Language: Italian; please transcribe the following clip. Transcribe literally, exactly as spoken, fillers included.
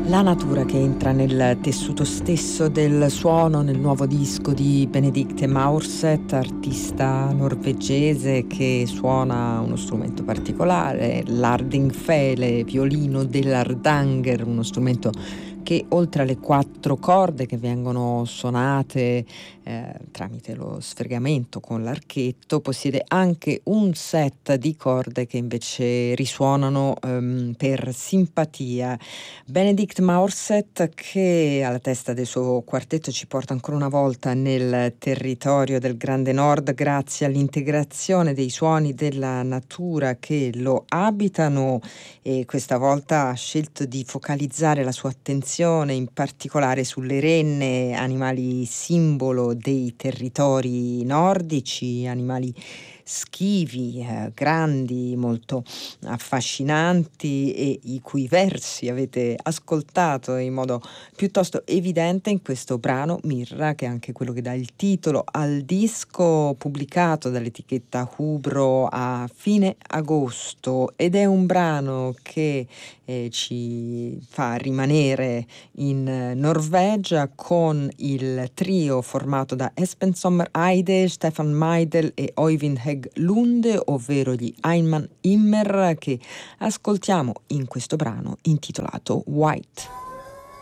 La natura che entra nel tessuto stesso del suono nel nuovo disco di Benedicte Maurseth, artista norvegese che suona uno strumento particolare, l'Ardingfele, violino dell'Hardanger, uno strumento che oltre alle quattro corde che vengono suonate eh, tramite lo sfregamento con l'archetto, possiede anche un set di corde che invece risuonano ehm, per simpatia. Benedict Maurseth, che alla testa del suo quartetto ci porta ancora una volta nel territorio del Grande Nord grazie all'integrazione dei suoni della natura che lo abitano, e questa volta ha scelto di focalizzare la sua attenzione in particolare sulle renne, animali simbolo dei territori nordici, animali schivi, eh, grandi, molto affascinanti e i cui versi avete ascoltato in modo piuttosto evidente in questo brano Mirra, che è anche quello che dà il titolo al disco pubblicato dall'etichetta Hubro a fine agosto, ed è un brano che eh, ci fa rimanere in eh, Norvegia con il trio formato da Espen Sommer Eide, Stefan Meidel e Oyvind Hegg Lunde, ovvero gli Einman Immer, che ascoltiamo in questo brano intitolato White.